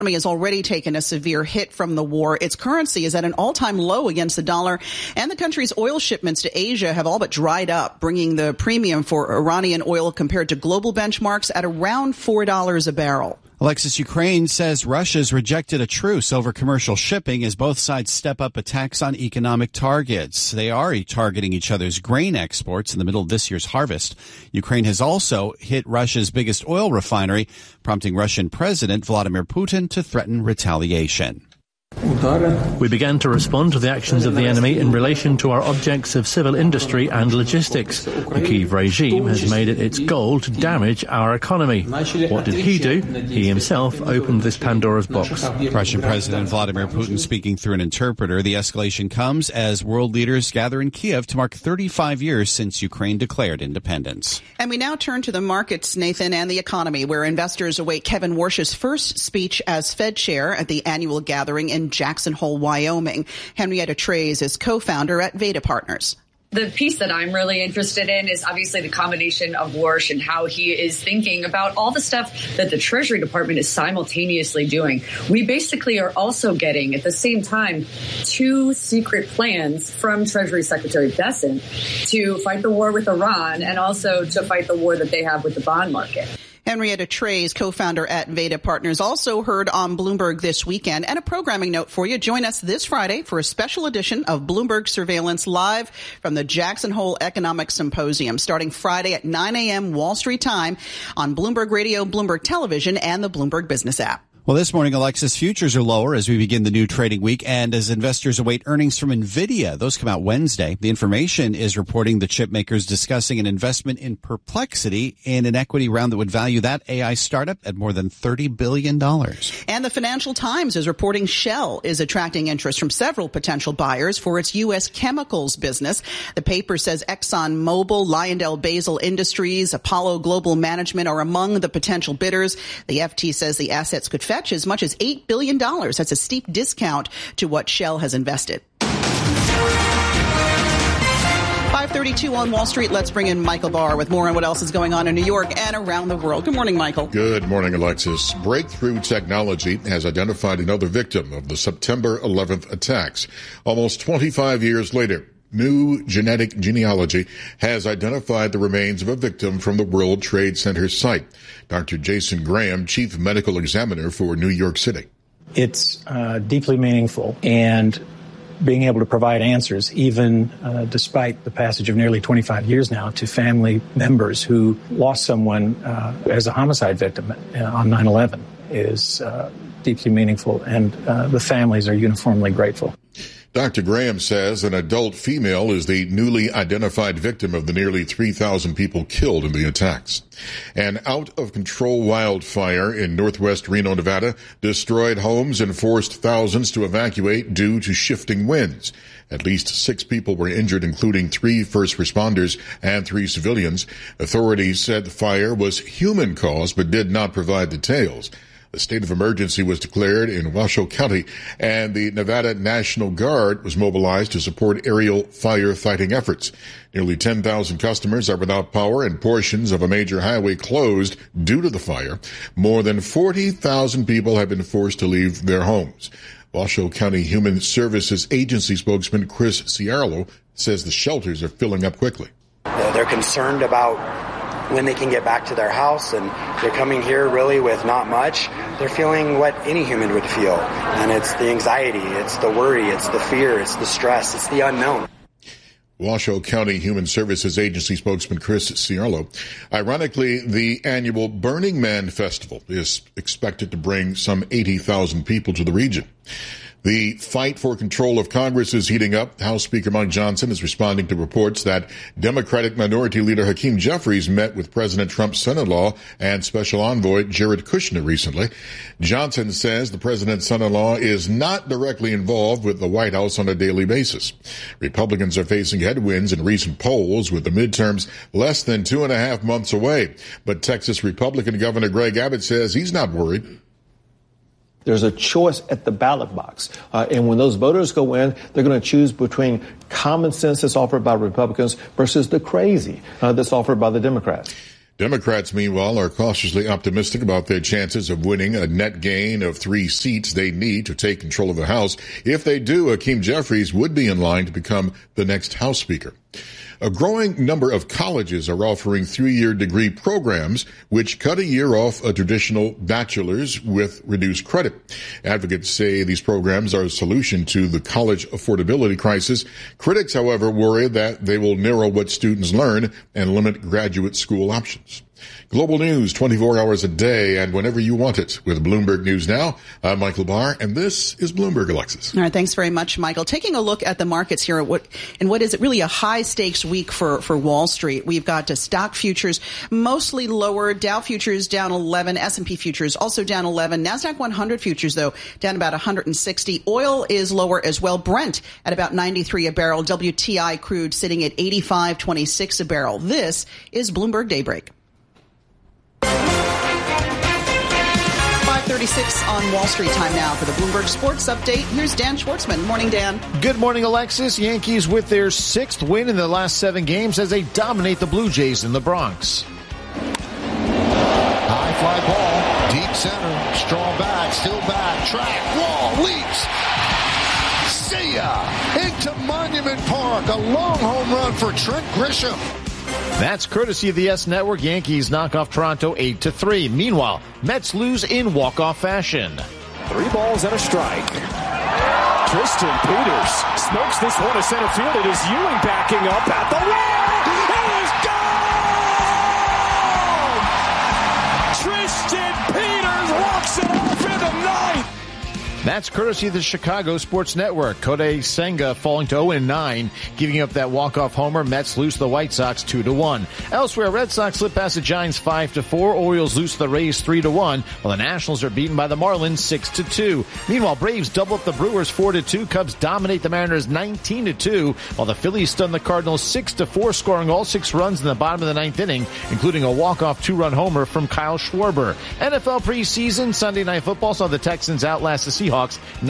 has already taken a severe hit from the war. Its currency is at an all-time low against the dollar, and the country's oil shipments to Asia have all but dried up, bringing the premium for Iranian oil compared to global benchmarks at around $4 a barrel. Alexis, Ukraine says Russia's rejected a truce over commercial shipping as both sides step up attacks on economic targets. They are targeting each other's grain exports in the middle of this year's harvest. Ukraine has also hit Russia's biggest oil refinery, prompting Russian President Vladimir Putin to threaten retaliation. We began to respond to the actions of the enemy in relation to our objects of civil industry and logistics. The Kyiv regime has made it its goal to damage our economy. What did he do? He himself opened this Pandora's box. Russian President Vladimir Putin speaking through an interpreter. The escalation comes as world leaders gather in Kiev to mark 35 years since Ukraine declared independence. And we now turn to the markets, Nathan, and the economy, where investors await Kevin Warsh's first speech as Fed chair at the annual gathering in Jackson Hole, Wyoming. Henrietta Trey's is co-founder at Veda Partners. The piece that I'm really interested in is obviously the combination of Warsh and how he is thinking about all the stuff that the Treasury Department is simultaneously doing. We basically are also getting, at the same time, two secret plans from Treasury Secretary Bessent to fight the war with Iran and also to fight the war that they have with the bond market. Henrietta Trey's co-founder at Veda Partners, also heard on Bloomberg this weekend. And a programming note for you. Join us this Friday for a special edition of Bloomberg Surveillance live from the Jackson Hole Economic Symposium, starting Friday at 9 a.m. Wall Street time on Bloomberg Radio, Bloomberg Television, and the Bloomberg Business app. Well, this morning, Alexis, futures are lower as we begin the new trading week and as investors await earnings from NVIDIA. Those come out Wednesday. The Information is reporting the chip makers discussing an investment in Perplexity in an equity round that would value that AI startup at more than $30 billion. And the Financial Times is reporting Shell is attracting interest from several potential buyers for its U.S. chemicals business. The paper says ExxonMobil, LyondellBasell Industries, Apollo Global Management are among the potential bidders. The FT says the assets could fetch as much as $8 billion. That's a steep discount to what Shell has invested. 5:32 on Wall Street. Let's bring in Michael Barr with more on what else is going on in New York and around the world. Good morning, Michael. Good morning, Alexis. Breakthrough Technology has identified another victim of the September 11th attacks. Almost 25 years later, new genetic genealogy has identified the remains of a victim from the World Trade Center site. Dr. Jason Graham, Chief Medical Examiner for New York City. It's deeply meaningful, and being able to provide answers, even despite the passage of nearly 25 years now, to family members who lost someone as a homicide victim on 9/11 is deeply meaningful, and the families are uniformly grateful. Dr. Graham says an adult female is the newly identified victim of the nearly 3,000 people killed in the attacks. An out-of-control wildfire in northwest Reno, Nevada, destroyed homes and forced thousands to evacuate due to shifting winds. At least 6 people were injured, including 3 first responders and 3 civilians. Authorities said the fire was human-caused but did not provide details. A state of emergency was declared in Washoe County, and the Nevada National Guard was mobilized to support aerial firefighting efforts. Nearly 10,000 customers are without power and portions of a major highway closed due to the fire. More than 40,000 people have been forced to leave their homes. Washoe County Human Services Agency spokesman Chris Ciarlo says the shelters are filling up quickly. They're concerned about when they can get back to their house, and they're coming here really with not much. They're feeling what any human would feel, and it's the anxiety, it's the worry, it's the fear, it's the stress, it's the unknown. Washoe County Human Services Agency spokesman Chris Ciarlo. Ironically, the annual Burning Man Festival is expected to bring some 80,000 people to the region. The fight for control of Congress is heating up. House Speaker Mike Johnson is responding to reports that Democratic Minority Leader Hakeem Jeffries met with President Trump's son-in-law and Special Envoy Jared Kushner recently. Johnson says the president's son-in-law is not directly involved with the White House on a daily basis. Republicans are facing headwinds in recent polls, with the midterms less than 2.5 months away. But Texas Republican Governor Greg Abbott says he's not worried. There's a choice at the ballot box. And when those voters go in, they're going to choose between common sense that's offered by Republicans versus the crazy that's offered by the Democrats. Democrats, meanwhile, are cautiously optimistic about their chances of winning a net gain of 3 seats they need to take control of the House. If they do, Hakeem Jeffries would be in line to become the next House Speaker. A growing number of colleges are offering 3-year degree programs which cut a year off a traditional bachelor's with reduced credit. Advocates say these programs are a solution to the college affordability crisis. Critics, however, worry that they will narrow what students learn and limit graduate school options. Global news 24 hours a day and whenever you want it with Bloomberg News Now. I'm Michael Barr, and this is Bloomberg, Alexis. All right, thanks very much, Michael. Taking a look at the markets here, what is really a high-stakes week for Wall Street. We've got stock futures mostly lower. Dow futures down 11. S&P futures also down 11. NASDAQ 100 futures, though, down about 160. Oil is lower as well. Brent at about 93 a barrel. WTI crude sitting at 85.26 a barrel. This is Bloomberg Daybreak. 5:36 on Wall Street time now for the Bloomberg Sports Update. Here's Dan Schwartzman. Morning, Dan. Good morning, Alexis. Yankees with their 6th win in the last 7 games as they dominate the Blue Jays in the Bronx. High fly ball, deep center, strong back, still back, track, wall, leaps. See ya! Into Monument Park, a long home run for Trent Grisham. That's courtesy of the S Network. Yankees knock off Toronto 8-3. Meanwhile, Mets lose in walk-off fashion. 3 balls and a strike. Tristan Peters smokes this one to center field. It is Ewing backing up at the wall. It is gone! Tristan Peters walks it off in the ninth. That's courtesy of the Chicago Sports Network. Kodai Senga falling to 0-9, giving up that walk-off homer. Mets lose the White Sox 2-1. Elsewhere, Red Sox slip past the Giants 5-4. Orioles lose the Rays 3-1, while the Nationals are beaten by the Marlins 6-2. Meanwhile, Braves double up the Brewers 4-2. Cubs dominate the Mariners 19-2, while the Phillies stun the Cardinals 6-4, scoring all 6 runs in the bottom of the 9th inning, including a walk-off 2-run homer from Kyle Schwarber. NFL preseason Sunday Night Football saw the Texans outlast the Seahawks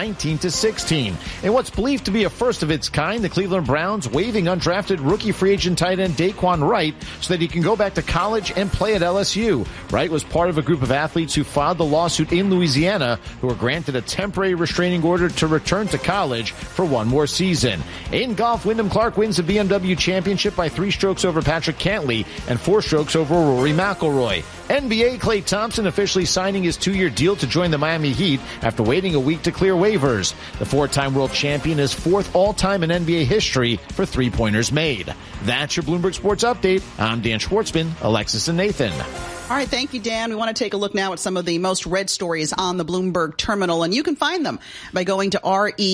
19-16. In what's believed to be a first of its kind, the Cleveland Browns waiving undrafted rookie free agent tight end Daquan Wright so that he can go back to college and play at LSU. Wright was part of a group of athletes who filed the lawsuit in Louisiana who were granted a temporary restraining order to return to college for 1 more season. In golf, Wyndham Clark wins the BMW Championship by 3 strokes over Patrick Cantley and 4 strokes over Rory McIlroy. NBA Klay Thompson officially signing his 2-year deal to join the Miami Heat after waiting a week to clear waivers. The 4-time world champion is 4th all-time in NBA history for 3-pointers made. That's your Bloomberg Sports Update. I'm Dan Schwartzman, Alexis and Nathan. All right, thank you, Dan. We want to take a look now at some of the most read stories on the Bloomberg terminal, and you can find them by going to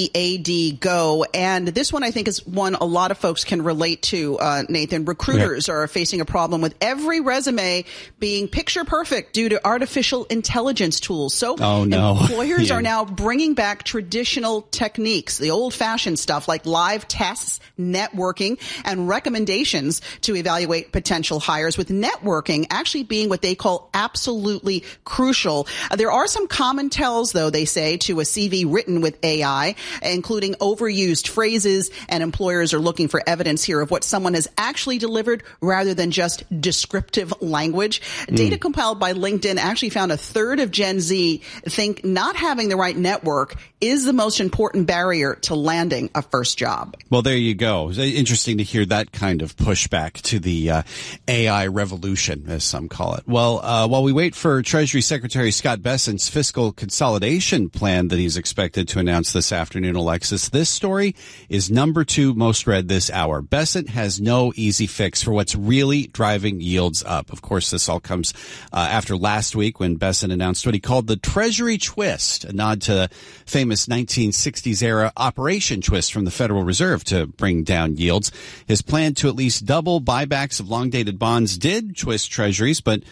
READ Go. And this one, I think, is one a lot of folks can relate to, Nathan. Recruiters are facing a problem with every resume being picture perfect due to artificial intelligence tools. So employers are now bringing back traditional techniques, the old-fashioned stuff like live tests, networking, and recommendations to evaluate potential hires, with networking actually being what they call absolutely crucial. There are some common tells, though, they say, to a CV written with AI, including overused phrases, and employers are looking for evidence here of what someone has actually delivered rather than just descriptive language. Data compiled by LinkedIn actually found a third of Gen Z think not having the right network is the most important barrier to landing a first job. Well, there you go. It's interesting to hear that kind of pushback to the AI revolution, as some call it. Well, while we wait for Treasury Secretary Scott Bessent's fiscal consolidation plan that he's expected to announce this afternoon, Alexis, this story is number 2 most read this hour. Bessent has no easy fix for what's really driving yields up. Of course, this all comes after last week when Bessent announced what he called the Treasury Twist, a nod to the famous 1960s-era Operation Twist from the Federal Reserve to bring down yields. His plan to at least double buybacks of long-dated bonds did twist treasuries, but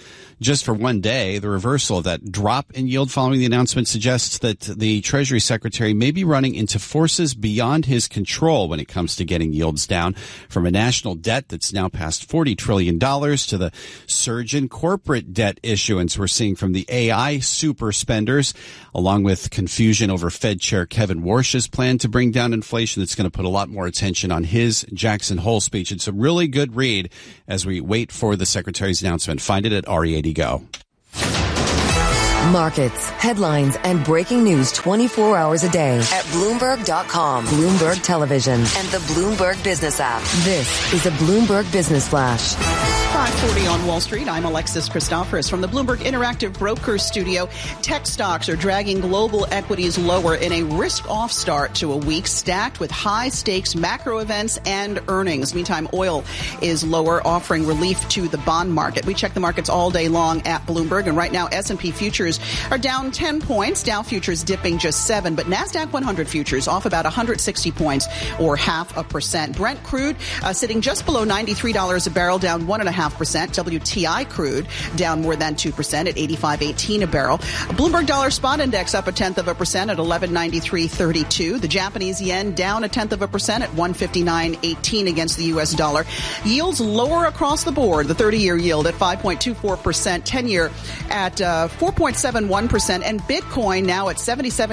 just for one day. The reversal of that drop in yield following the announcement suggests that the Treasury Secretary may be running into forces beyond his control when it comes to getting yields down, from a national debt that's now past $40 trillion to the surge in corporate debt issuance we're seeing from the AI super spenders, along with confusion over Fed Chair Kevin Warsh's plan to bring down inflation. That's going to put a lot more attention on his Jackson Hole speech. It's a really good read as we wait for the Secretary's announcement. Find it at RE80 Go. Markets, headlines, and breaking news 24 hours a day at Bloomberg.com, Bloomberg Television, and the Bloomberg Business app. This is a Bloomberg Business Flash. 5:40 on Wall Street. I'm Alexis Christoforous from the Bloomberg Interactive Brokers Studio. Tech stocks are dragging global equities lower in a risk-off start to a week stacked with high-stakes macro events and earnings. Meantime, oil is lower, offering relief to the bond market. We check the markets all day long at Bloomberg, and right now S&P futures are down 10 points. Dow futures dipping just 7, but NASDAQ 100 futures off about 160 points or 0.5%. Brent crude sitting just below $93 a barrel, down 1.5%. WTI crude down more than 2% at 85.18 a barrel. Bloomberg Dollar Spot Index up 0.1% at 1193.32. The Japanese yen down 0.1% at 159.18 against the U.S. dollar. Yields lower across the board. The 30-year yield at 5.24%, 10-year at 4.71%, and Bitcoin now at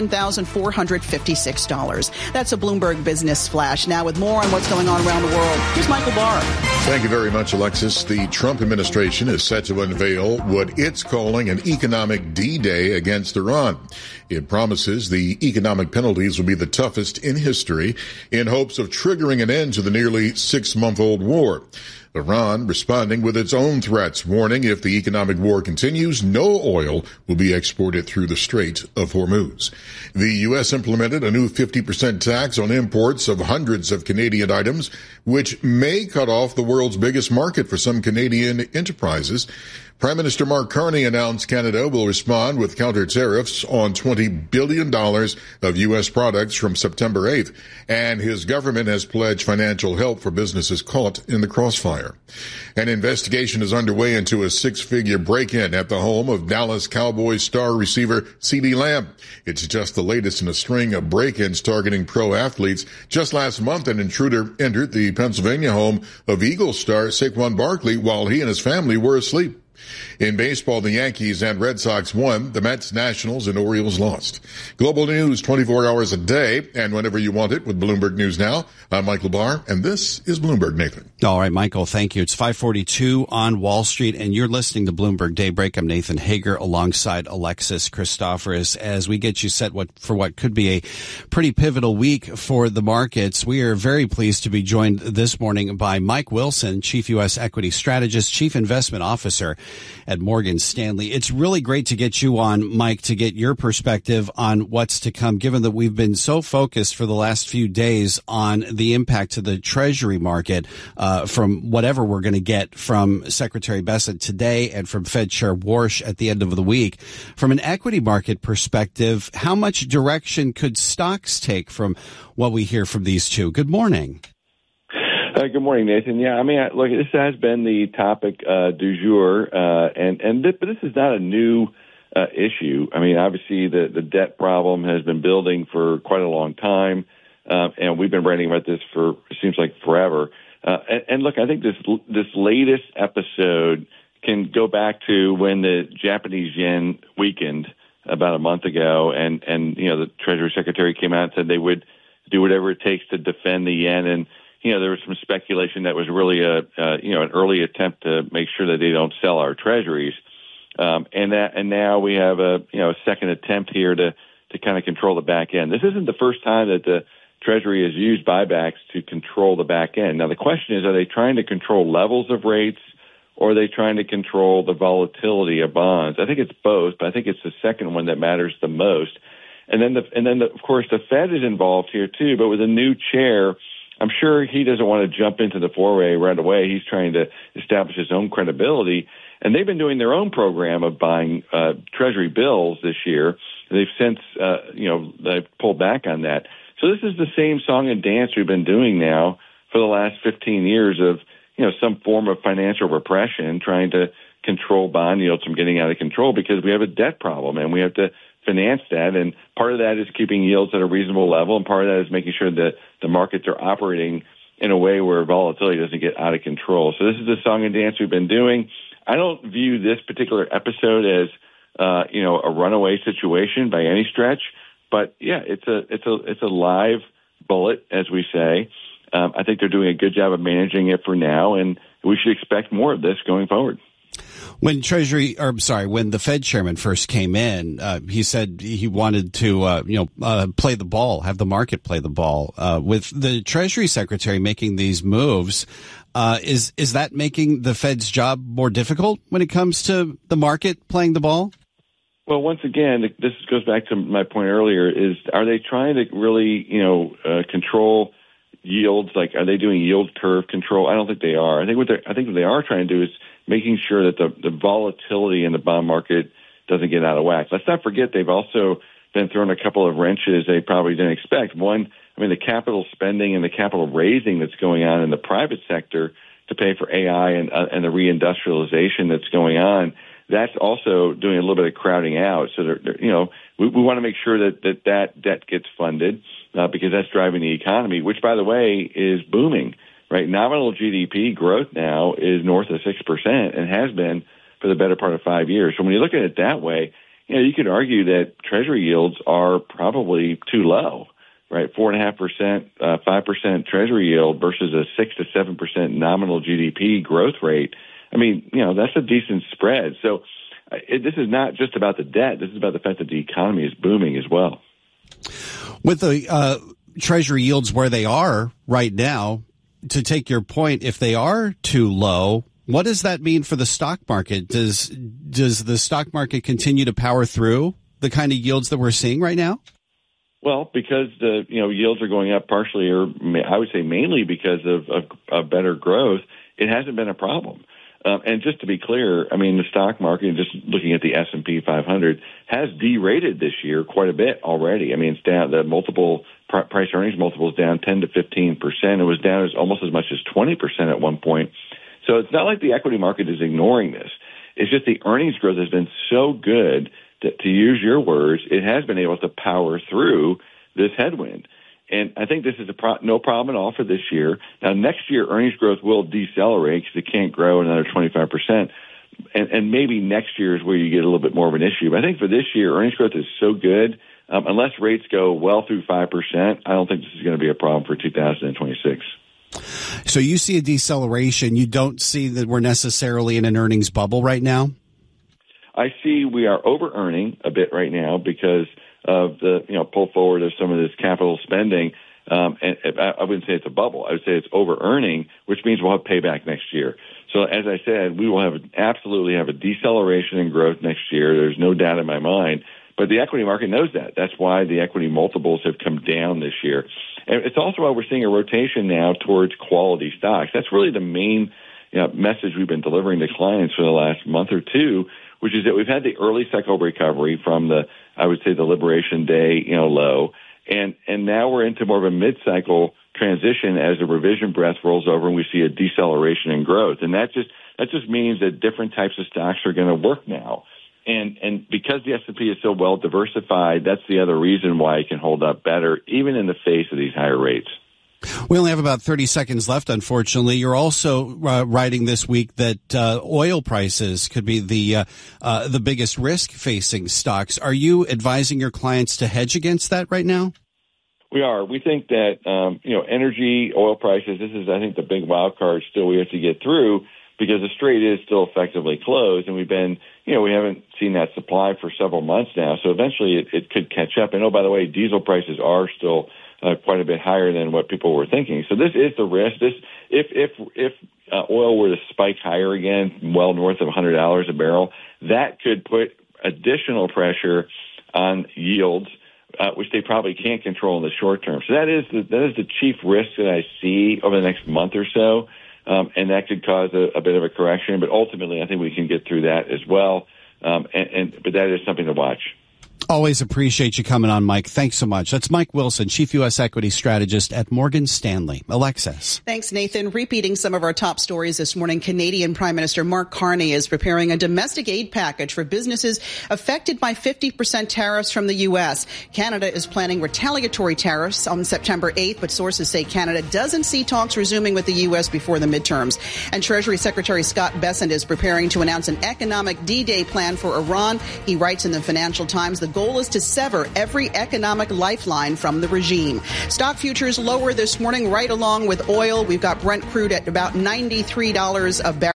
$77,456. That's a Bloomberg Business Flash. Now with more on what's going on around the world, here's Michael Barr. Thank you very much, Alexis. The Trump administration is set to unveil what it's calling an economic D-Day against Iran. It promises the economic penalties will be the toughest in history in hopes of triggering an end to the nearly 6-month-old war. Iran responding with its own threats, warning if the economic war continues, no oil will be exported through the Strait of Hormuz. The U.S. implemented a new 50% tax on imports of hundreds of Canadian items, which may cut off the world's biggest market for some Canadian enterprises. Prime Minister Mark Carney announced Canada will respond with counter tariffs on $20 billion of U.S. products from September 8th, and his government has pledged financial help for businesses caught in the crossfire. An investigation is underway into a 6-figure break-in at the home of Dallas Cowboys star receiver CeeDee Lamb. It's just the latest in a string of break-ins targeting pro athletes. Just last month, an intruder entered the Pennsylvania home of Eagles star Saquon Barkley while he and his family were asleep. In baseball, the Yankees and Red Sox won. The Mets, Nationals, and Orioles lost. Global news 24 hours a day and whenever you want it with Bloomberg News Now. I'm Michael Barr, and this is Bloomberg, Nathan. All right, Michael, thank you. It's 5:42 on Wall Street, and you're listening to Bloomberg Daybreak. I'm Nathan Hager alongside Alexis Christoforous as we get you set for what could be a pretty pivotal week for the markets. We are very pleased to be joined this morning by Mike Wilson, Chief U.S. Equity Strategist, Chief Investment Officer at Morgan Stanley. It's really great to get you on, Mike, to get your perspective on what's to come, given that we've been so focused for the last few days on the impact to the Treasury market from whatever we're going to get from Secretary Bessent today and from Fed Chair Warsh at the end of the week. From an equity market perspective, how much direction could stocks take from what we hear from these two? Good morning. Good morning, Nathan. Yeah, I mean, look, this has been the topic du jour, but this is not a new issue. I mean, obviously, the debt problem has been building for quite a long time, and we've been writing about this for, it seems like, forever. And look, I think this latest episode can go back to when the Japanese yen weakened about a month ago, and the Treasury Secretary came out and said they would do whatever it takes to defend the yen. And there was some speculation that was really an early attempt to make sure that they don't sell our treasuries. And now we have a second attempt here to kind of control the back end. This isn't the first time that the Treasury has used buybacks to control the back end. Now, the question is, are they trying to control levels of rates, or are they trying to control the volatility of bonds? I think it's both, but I think it's the second one that matters the most. And then, of course, the Fed is involved here too, but with a new chair, I'm sure he doesn't want to jump into the foray right away. He's trying to establish his own credibility. And they've been doing their own program of buying Treasury bills this year. They've since, they've pulled back on that. So this is the same song and dance we've been doing now for the last 15 years of, some form of financial repression, trying to control bond yields from getting out of control because we have a debt problem and we have to finance that. And part of that is keeping yields at a reasonable level, and part of that is making sure that the markets are operating in a way where volatility doesn't get out of control. So this is the song and dance we've been doing. I don't view this particular episode as a runaway situation by any stretch, but yeah, it's a live bullet, as we say. I think they're doing a good job of managing it for now, and we should expect more of this going forward. When the Fed chairman first came in, he said he wanted to, play the ball, have the market play the ball. With the Treasury Secretary making these moves, is that making the Fed's job more difficult when it comes to the market playing the ball? Well, once again, this goes back to my point earlier: are they trying to really, control yields? Like, are they doing yield curve control? I don't think they are. I think what they are trying to do is making sure that the volatility in the bond market doesn't get out of whack. Let's not forget they've also been thrown a couple of wrenches they probably didn't expect. One, the capital spending and the capital raising that's going on in the private sector to pay for AI and the reindustrialization that's going on, that's also doing a little bit of crowding out. So, we want to make sure that debt gets funded because that's driving the economy, which, by the way, is booming. Right, nominal GDP growth now is north of 6% and has been for the better part of 5 years. So when you look at it that way, you could argue that Treasury yields are probably too low. Right, 4.5%, 5% Treasury yield versus a 6 to 7% nominal GDP growth rate. That's a decent spread. So this is not just about the debt. This is about the fact that the economy is booming as well. With the Treasury yields where they are right now, to take your point, if they are too low, what does that mean for the stock market? Does the stock market continue to power through the kind of yields that we're seeing right now? Well, because the yields are going up partially, or I would say mainly because of better growth, it hasn't been a problem. And just to be clear, the stock market, just looking at the S&P 500, has derated this year quite a bit already. It's down. The multiple price earnings multiple is down 10 to 15%. It was down almost as much as 20% at one point. So it's not like the equity market is ignoring this. It's just the earnings growth has been so good that, to use your words, it has been able to power through this headwind. And I think this is no problem at all for this year. Now, next year, earnings growth will decelerate because it can't grow another 25%. And maybe next year is where you get a little bit more of an issue. But I think for this year, earnings growth is so good, unless rates go well through 5%, I don't think this is going to be a problem for 2026. So you see a deceleration. You don't see that we're necessarily in an earnings bubble right now? I see we are over-earning a bit right now because of the pull forward of some of this capital spending. And I wouldn't say it's a bubble. I would say it's over-earning, which means we'll have payback next year. So as I said, we will absolutely have a deceleration in growth next year. There's no doubt in my mind. But the equity market knows that. That's why the equity multiples have come down this year. And it's also why we're seeing a rotation now towards quality stocks. That's really the main message we've been delivering to clients for the last month or two, which is that we've had the early cycle recovery from the Liberation Day, low. And now we're into more of a mid-cycle transition as the revision breath rolls over and we see a deceleration in growth. And that just means that different types of stocks are going to work now. And because the S&P is so well diversified, that's the other reason why it can hold up better, even in the face of these higher rates. We only have about 30 seconds left, unfortunately. You're also writing this week that oil prices could be the biggest risk facing stocks. Are you advising your clients to hedge against that right now? We are. We think that, energy, oil prices, this is, I think, the big wild card still we have to get through because the strait is still effectively closed, and we haven't seen that supply for several months now. So eventually it could catch up. And, by the way, diesel prices are still quite a bit higher than what people were thinking. So this is the risk. If oil were to spike higher again, well north of $100 a barrel, that could put additional pressure on yields, which they probably can't control in the short term. So that is the chief risk that I see over the next month or so, and that could cause a bit of a correction. But ultimately, I think we can get through that as well. But that is something to watch. Always appreciate you coming on, Mike. Thanks so much. That's Mike Wilson, Chief U.S. Equity Strategist at Morgan Stanley. Alexis. Thanks, Nathan. Repeating some of our top stories this morning, Canadian Prime Minister Mark Carney is preparing a domestic aid package for businesses affected by 50% tariffs from the U.S. Canada is planning retaliatory tariffs on September 8th, but sources say Canada doesn't see talks resuming with the U.S. before the midterms. And Treasury Secretary Scott Bessent is preparing to announce an economic D-Day plan for Iran. He writes in the Financial Times, the goal is to sever every economic lifeline from the regime. Stock futures lower this morning, right along with oil. We've got Brent crude at about $93 a barrel.